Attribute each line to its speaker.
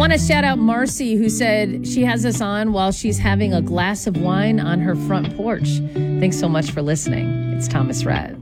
Speaker 1: Want to shout out Marcy, who said she has us on while she's having a glass of wine on her front porch. Thanks so much for listening. It's Thomas Red.